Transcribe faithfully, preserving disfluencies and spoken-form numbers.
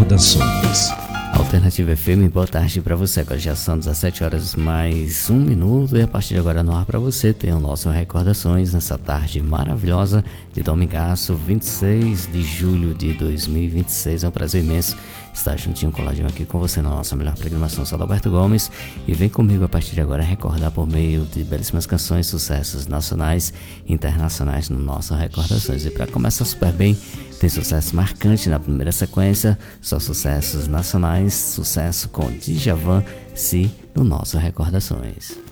Recordações. Alternativa F M, boa tarde para você. Agora já são dezessete horas mais um minuto e a partir de agora no ar para você tem o nosso Recordações nessa tarde maravilhosa de domingaço, vinte e seis de julho de dois mil e vinte e seis. É um prazer imenso estar juntinho, coladinho aqui com você na nossa melhor programação. Sou Alberto Gomes e vem comigo a partir de agora recordar por meio de belíssimas canções, sucessos nacionais e internacionais no nosso Recordações. E para começar super bem, tem sucesso marcante na primeira sequência, só sucessos nacionais, sucesso com Djavan, Si, no nosso Recordações.